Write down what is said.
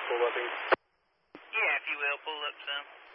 pull up here? Yeah, if you will, pull up some.